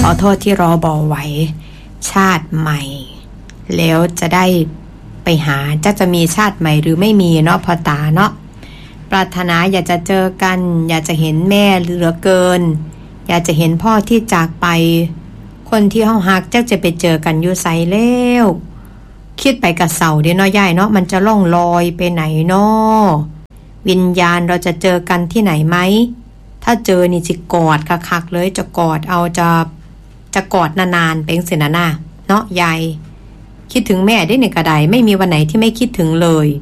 ขอโทษที่รอบอไว้ชาติใหม่แล้วจะได้ไปหาจะมีชาติใหม่หรือไม่มีเนาะพ่อตาเนาะปรารถนาอยากจะเจอกันอยากจะเห็นแม่เหลือเกินอยากจะเห็นพ่อที่จากไปคนที่เฮาฮักจะไปเจอกันอยู่ไสแล้วคิดไปกับเสาเด้เนาะยายเนาะมันจะล่องลอยไปไหนเนาะวิญญาณเราจะเจอกันที่ไหนไหมถ้าเจอนี่สิกอดคักๆเลยจะกอดเอาจะกอดนานๆเป็นสินะเนาะยายคิดถึงแม่ได้ในกระไดไม่มีวันไหนที่ไม่คิดถึงเลย